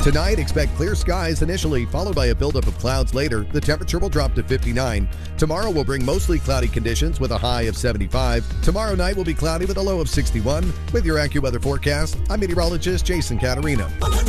Tonight, expect clear skies initially, followed by a buildup of clouds later. The temperature will drop to 59. Tomorrow will bring mostly cloudy conditions with a high of 75. Tomorrow night will be cloudy with a low of 61. With your AccuWeather forecast, I'm meteorologist Jason Caterina.